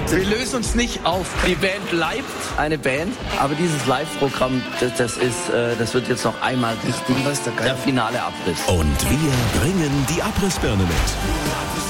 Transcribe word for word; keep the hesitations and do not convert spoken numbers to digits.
Wir lösen uns nicht auf. Die Band bleibt eine Band, aber dieses Live-Programm, das, das ist, äh, das wird jetzt noch einmal richtig der finale Abriss. Und wir bringen die Abrissbirne mit.